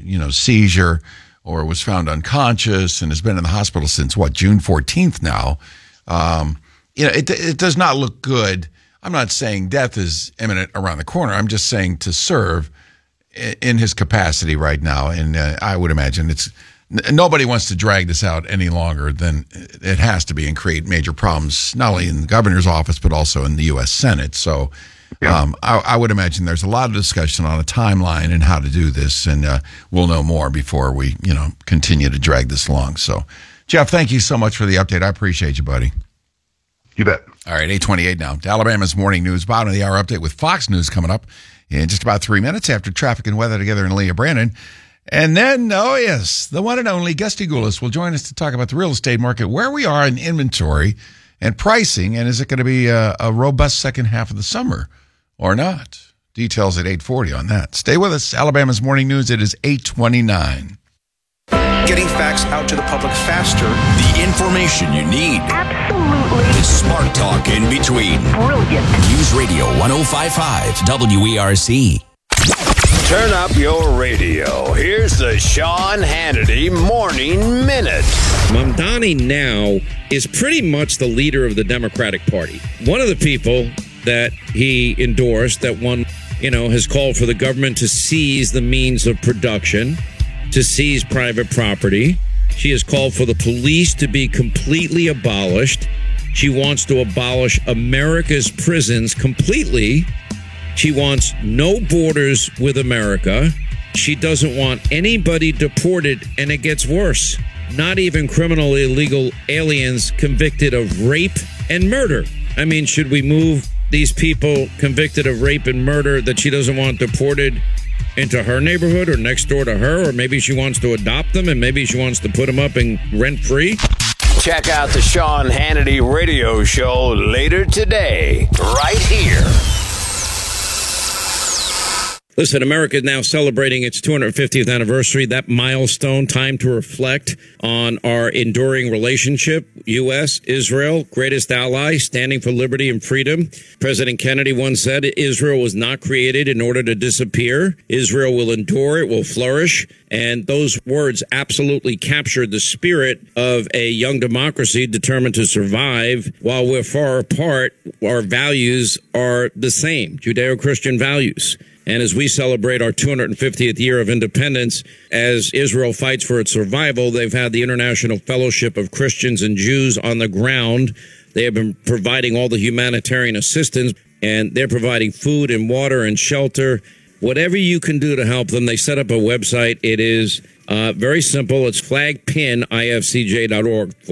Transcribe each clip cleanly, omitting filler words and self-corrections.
seizure or was found unconscious and has been in the hospital since, June 14th now. It does not look good. I'm not saying death is imminent around the corner. I'm just saying to serve in his capacity right now. And I would imagine nobody wants to drag this out any longer than it has to be and create major problems, not only in the governor's office, but also in the U.S. Senate. So I would imagine there's a lot of discussion on a timeline and how to do this. And we'll know more before we, continue to drag this along. So, Jeff, thank you so much for the update. I appreciate you, buddy. You bet. All right, 8:28 now. To Alabama's Morning News, bottom of the hour update with Fox News coming up in just about 3 minutes after traffic and weather together in Leah Brandon. And then, the one and only Gusty Gulas will join us to talk about the real estate market, where we are in inventory and pricing, and is it going to be a robust second half of the summer or not? Details at 8:40 on that. Stay with us. Alabama's Morning News, it is 8:29. Getting facts out to the public faster. The information you need. Absolutely. The smart talk in between. Brilliant. News Radio 105.5 WERC. Turn up your radio. Here's the Sean Hannity Morning Minute. Mamdani now is pretty much the leader of the Democratic Party. One of the people that he endorsed, that one, has called for the government to seize the means of production, to seize private property. She has called for the police to be completely abolished. She wants to abolish America's prisons completely. She wants no borders with America. She doesn't want anybody deported, and it gets worse. Not even criminal illegal aliens convicted of rape and murder. I mean, should we move these people convicted of rape and murder that she doesn't want deported into her neighborhood or next door to her? Or maybe she wants to adopt them, and maybe she wants to put them up in rent-free? Check out the Sean Hannity radio show later today, right here. Listen, America is now celebrating its 250th anniversary, that milestone, time to reflect on our enduring relationship. U.S., Israel, greatest ally, standing for liberty and freedom. President Kennedy once said, Israel was not created in order to disappear. Israel will endure, it will flourish. And those words absolutely captured the spirit of a young democracy determined to survive. While we're far apart, our values are the same, Judeo-Christian values. And as we celebrate our 250th year of independence, as Israel fights for its survival, they've had the International Fellowship of Christians and Jews on the ground. They have been providing all the humanitarian assistance, and they're providing food and water and shelter. Whatever you can do to help them, they set up a website. It is very simple. It's flagpinifcj.org.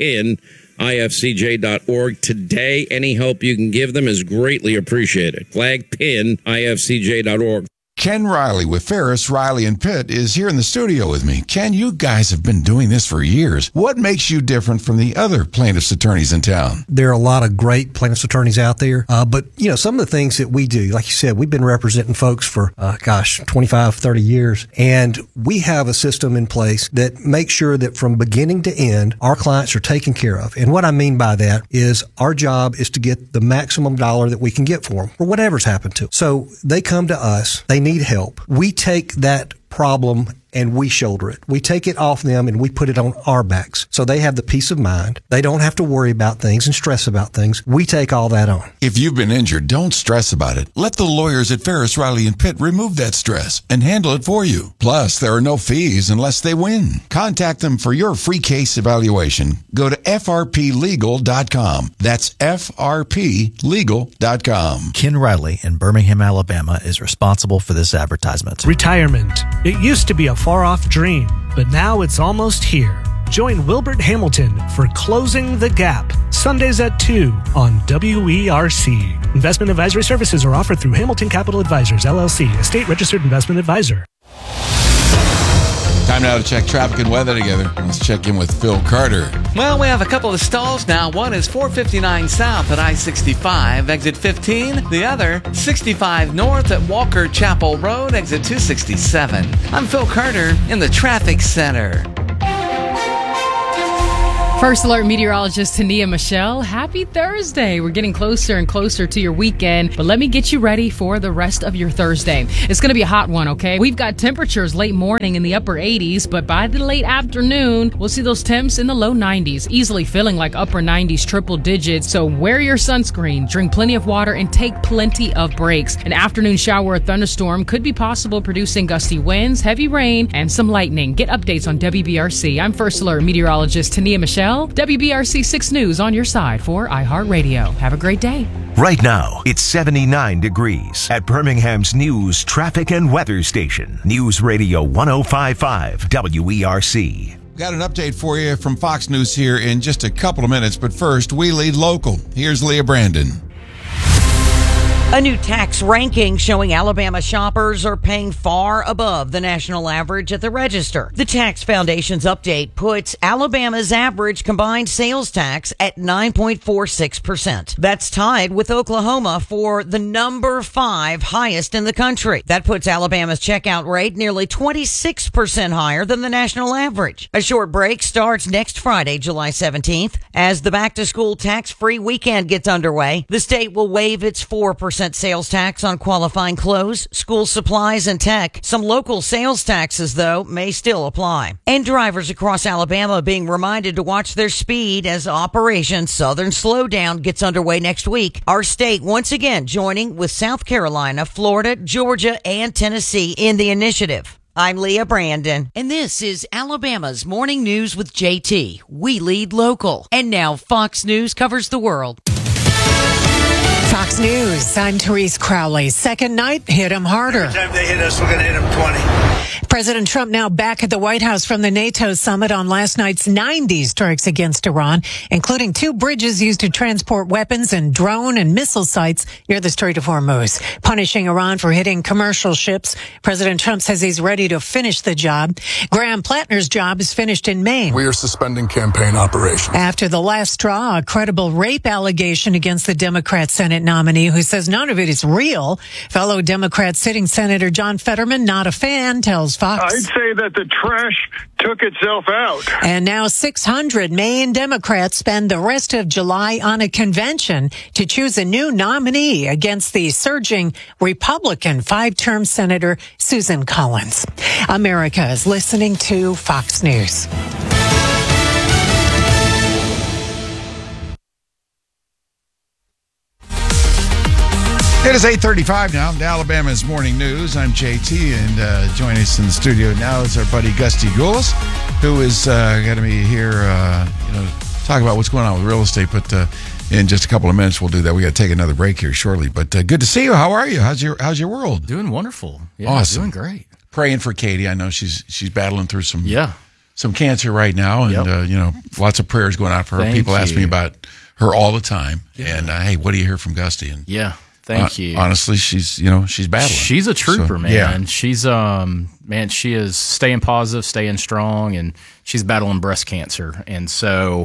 Flagpinifcj.org. Today, any help you can give them is greatly appreciated. Flagpinifcj.org. Ken Riley with Ferris, Riley, and Pitt is here in the studio with me. Ken, you guys have been doing this for years. What makes you different from the other plaintiffs' attorneys in town? There are a lot of great plaintiffs' attorneys out there, but some of the things that we do, like you said, we've been representing folks for, 25, 30 years, and we have a system in place that makes sure that from beginning to end, our clients are taken care of. And what I mean by that is our job is to get the maximum dollar that we can get for them, or whatever's happened to them. So they come to us, they need help. We take that problem and we shoulder it. We take it off them and we put it on our backs. So they have the peace of mind. They don't have to worry about things and stress about things. We take all that on. If you've been injured, don't stress about it. Let the lawyers at Ferris, Riley, and Pitt remove that stress and handle it for you. Plus, there are no fees unless they win. Contact them for your free case evaluation. Go to frplegal.com. That's frplegal.com. Ken Riley in Birmingham, Alabama is responsible for this advertisement. Retirement. It used to be a far-off dream, but now it's almost here. Join Wilbert Hamilton for Closing the Gap, Sundays at 2 on WERC. Investment advisory services are offered through Hamilton Capital Advisors, LLC, a state-registered investment advisor. Time now to check traffic and weather together. Let's check in with Phil Carter. Well, we have a couple of stalls now. One is 459 south at I-65, exit 15. The other, 65 north at Walker Chapel Road, exit 267. I'm Phil Carter in the Traffic Center. First Alert meteorologist Tania Michelle, happy Thursday. We're getting closer and closer to your weekend, but let me get you ready for the rest of your Thursday. It's going to be a hot one, okay? We've got temperatures late morning in the upper 80s, but by the late afternoon, we'll see those temps in the low 90s, easily feeling like upper 90s, triple digits. So wear your sunscreen, drink plenty of water, and take plenty of breaks. An afternoon shower or thunderstorm could be possible, producing gusty winds, heavy rain, and some lightning. Get updates on WBRC. I'm First Alert meteorologist Tania Michelle. WBRC 6 News on your side for iHeartRadio. Have a great day. Right now, it's 79 degrees at Birmingham's news, traffic, and weather station. News Radio 105.5 WERC. Got an update for you from Fox News here in just a couple of minutes, but first, we lead local. Here's Leah Brandon. A new tax ranking showing Alabama shoppers are paying far above the national average at the register. The Tax Foundation's update puts Alabama's average combined sales tax at 9.46%. That's tied with Oklahoma for the number 5 highest in the country. That puts Alabama's checkout rate nearly 26% higher than the national average. A short break starts next Friday, July 17th. As the back-to-school tax-free weekend gets underway, the state will waive its 4% sales tax on qualifying clothes, school supplies, and tech. Some local sales taxes, though, may still apply. And drivers across Alabama being reminded to watch their speed as Operation Southern Slowdown gets underway next week. Our state once again joining with South Carolina, Florida, Georgia, and Tennessee in the initiative. I'm Leah Brandon, and this is Alabama's Morning News with JT. We lead local. And now Fox News covers the world. Fox News, I'm Therese Crowley. Second night hit him harder. Every time they hit us, we're going to hit them 20. President Trump now back at the White House from the NATO summit on last night's 90 strikes against Iran, including 2 bridges used to transport weapons and drone and missile sites near the Strait of Hormuz, punishing Iran for hitting commercial ships. President Trump says he's ready to finish the job. Graham Plattner's job is finished in Maine. We are suspending campaign operations. After the last straw, a credible rape allegation against the Democrat Senate nominee who says none of it is real. Fellow Democrat sitting Senator John Fetterman, not a fan, tells Fox. I'd say that the trash took itself out. And now 600 Maine Democrats spend the rest of July on a convention to choose a new nominee against the surging Republican 5-term Senator Susan Collins. America is listening to Fox News. It is 8:35 now. Alabama's Morning News. I'm JT, and joining us in the studio now is our buddy Gusty Gulas, who is going to be here, talk about what's going on with real estate. But in just a couple of minutes, we'll do that. We got to take another break here shortly. But good to see you. How are you? How's your world? Doing wonderful. Yeah, awesome. Doing great. Praying for Katie. I know she's battling through some cancer right now, and lots of prayers going out for her. People ask me about her all the time, and hey, what do you hear from Gusty? And thank you. Honestly, she's battling. She's a trooper, man. Yeah. She's she is staying positive, staying strong, and she's battling breast cancer. And so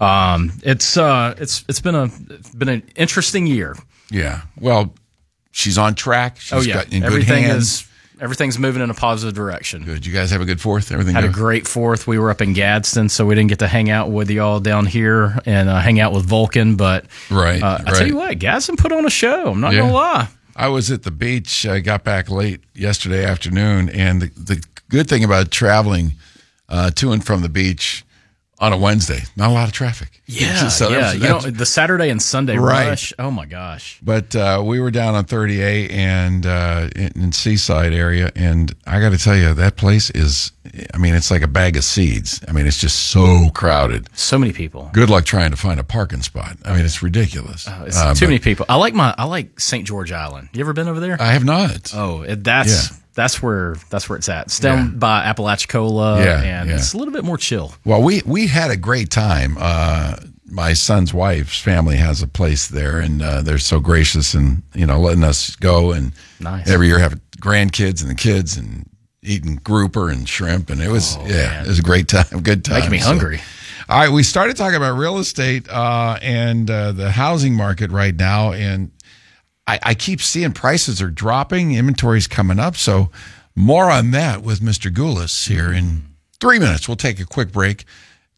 it's been an interesting year. Yeah. Well, she's on track. She's got in good hands. Everything's moving in a positive direction. Good. You guys have a good 4th? Everything had good? A great 4th. We were up in Gadsden, so we didn't get to hang out with y'all down here and hang out with Vulcan. But I tell you what, Gadsden put on a show. I'm not going to lie. I was at the beach. I got back late yesterday afternoon, and the good thing about traveling to and from the beach on a Wednesday, not a lot of traffic. Yeah. The Saturday and Sunday rush. Oh my gosh. But we were down on 30A and in Seaside area, and I got to tell you, that place is, it's like a bag of seeds. It's just so crowded. So many people. Good luck trying to find a parking spot. It's ridiculous. It's too many people. I like St. George Island. You ever been over there? I have not. Oh, that's where it's at. It's down by Apalachicola, and it's a little bit more chill. Well, we had a great time. My son's wife's family has a place there, and they're so gracious and letting us go. And every year have grandkids and the kids and eating grouper and shrimp, and it was it was a great time, good time. Making me hungry. All right, we started talking about real estate and the housing market right now, and I keep seeing prices are dropping, inventory's coming up. So more on that with Mr. Gulas here in 3 minutes. We'll take a quick break.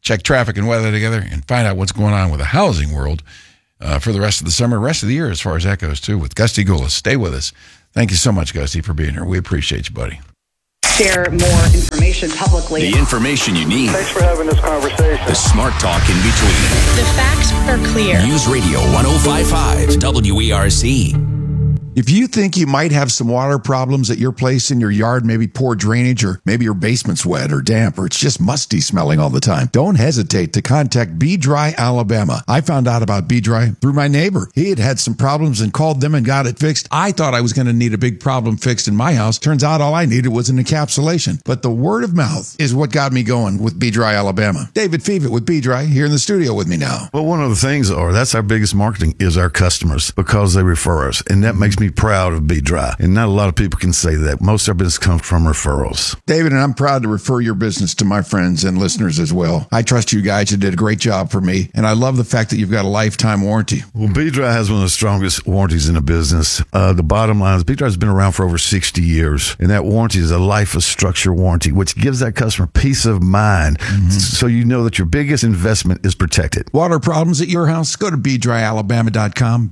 check traffic and weather together and find out what's going on with the housing world for the rest of the summer, rest of the year as far as that goes, too, with Gusty Goulas. Stay with us. Thank you so much, Gusty, for being here. We appreciate you, buddy. Share more information publicly. The information you need. Thanks for having this conversation. The smart talk in between. The facts are clear. News Radio 105.5 WERC. If you think you might have some water problems at your place in your yard, maybe poor drainage, or maybe your basement's wet or damp, or it's just musty smelling all the time, don't hesitate to contact Be Dry Alabama. I found out about Be Dry through my neighbor. He had had some problems and called them and got it fixed. I thought I was going to need a big problem fixed in my house. Turns out all I needed was an encapsulation. But the word of mouth is what got me going with Be Dry Alabama. David Fevitt with Be Dry here in the studio with me now. Well, one of the things that's our biggest marketing is our customers, because they refer us, and that makes me proud of Be Dry. And not a lot of people can say that. Most of our business comes from referrals. David, and I'm proud to refer your business to my friends and listeners as well. I trust you guys. You did a great job for me, and I love the fact that you've got a lifetime warranty. Well, Be Dry has one of the strongest warranties in the business. The bottom line is Be Dry has been around for over 60 years, and that warranty is a life of structure warranty, which gives that customer peace of mind, so you know that your biggest investment is protected. Water problems at your house? Go to BeDryAlabama.com.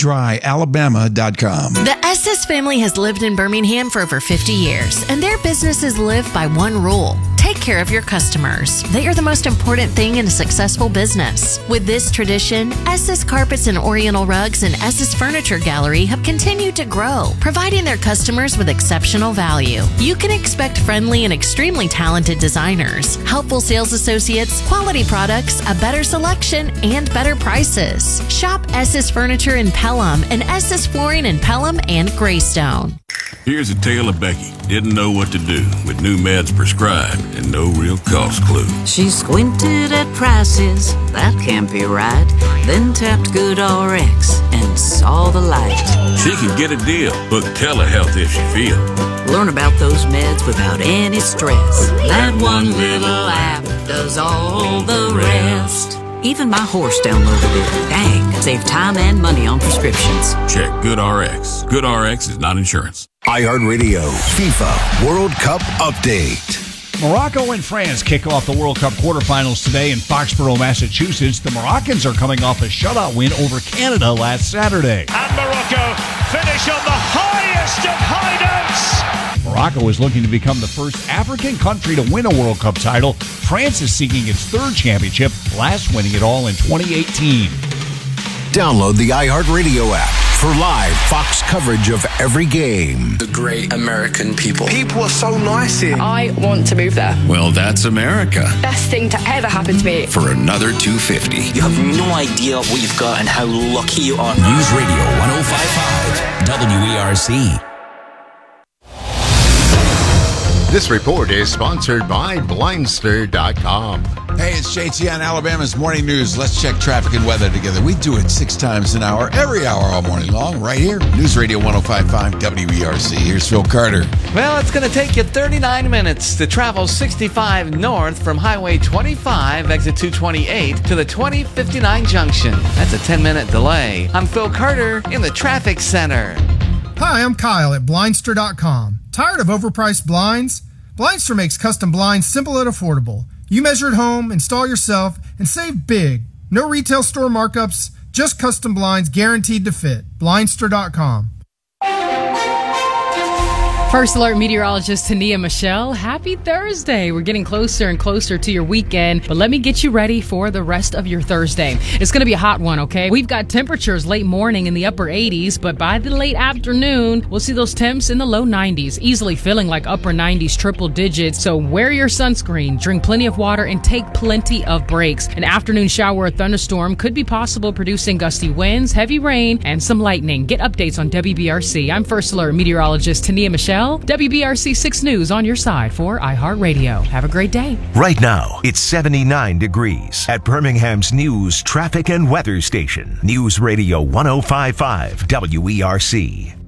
BeDryAlabama.com. The Estes family has lived in Birmingham for over 50 years, and their businesses live by one rule: take care of your customers. They are the most important thing in a successful business. With this tradition, Estes Carpets and Oriental Rugs and Estes Furniture Gallery have continued to grow, providing their customers with exceptional value. You can expect friendly and extremely talented designers, helpful sales associates, quality products, a better selection, and better prices. Shop Estes Furniture in Pelham and Estes Flooring in Pelham and Greystone. Here's a tale of Becky. Didn't know what to do with new meds prescribed and no real cost clue. She squinted at prices, that can't be right. Then tapped GoodRx and saw the light. She can get a deal. Book telehealth if she feel. Learn about those meds without any stress. That one little app does all the rest. Even my horse downloaded it. Dang, save time and money on prescriptions. Check GoodRx. GoodRx is not insurance. iHeartRadio FIFA World Cup Update. Morocco and France kick off the World Cup quarterfinals today in Foxborough, Massachusetts. The Moroccans are coming off a shutout win over Canada last Saturday. And Morocco finish on the highest of high notes. Morocco is looking to become the first African country to win a World Cup title. France is seeking its third championship, last winning it all in 2018. Download the iHeartRadio app for live Fox coverage of every game. The great American people. People are so nice here. I want to move there. Well, that's America. Best thing to ever happen to me. For another 250. You have no idea what you've got and how lucky you are. News Radio 105.5 WERC. This report is sponsored by Blindster.com. Hey, it's JT on Alabama's Morning News. Let's check traffic and weather together. We do it 6 times an hour, every hour all morning long, right here. News Radio 105.5 WERC. Here's Phil Carter. Well, it's going to take you 39 minutes to travel 65 north from Highway 25, exit 228, to the 2059 junction. That's a 10-minute delay. I'm Phil Carter in the traffic center. Hi, I'm Kyle at Blindster.com. Tired of overpriced blinds? Blindster makes custom blinds simple and affordable. You measure at home, install yourself, and save big. No retail store markups, just custom blinds guaranteed to fit. Blindster.com. First Alert meteorologist Tania Michelle, happy Thursday. We're getting closer and closer to your weekend, but let me get you ready for the rest of your Thursday. It's going to be a hot one, okay? We've got temperatures late morning in the upper 80s, but by the late afternoon, we'll see those temps in the low 90s, easily feeling like upper 90s, triple digits. So wear your sunscreen, drink plenty of water, and take plenty of breaks. An afternoon shower or thunderstorm could be possible, producing gusty winds, heavy rain, and some lightning. Get updates on WBRC. I'm First Alert meteorologist Tania Michelle. WBRC 6 News on your side for iHeartRadio. Have a great day. Right now, it's 79 degrees at Birmingham's news, traffic, and weather station. News Radio 105.5 WERC.